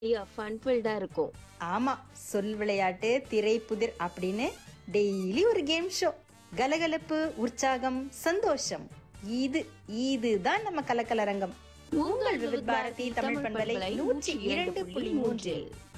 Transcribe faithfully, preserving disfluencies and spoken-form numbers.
Fun ஃபில்டா இருக்கும். ஆமா, சொல் விளையாட்டு, திரை புதிர் அப்படின்னு டெய்லி ஒரு கேம் ஷோ. கலகலப்பு, உற்சாகம், சந்தோஷம். இது இதுதான் நம்ம கலக்கலரங்கம். உங்கள் விவித் பாரதி தமிழ் பண்பலை நூற்றி இரண்டு புள்ளி மூன்றில்